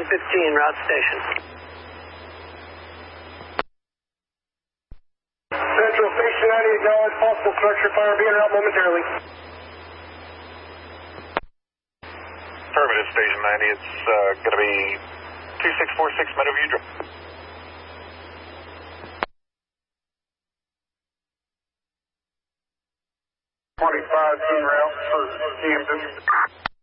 route station. Central Station 90, acknowledge possible structure fire being out momentarily. Affirmative, Station 90. It's going to be 2646 Meadowview Drive. 25 route for Camden.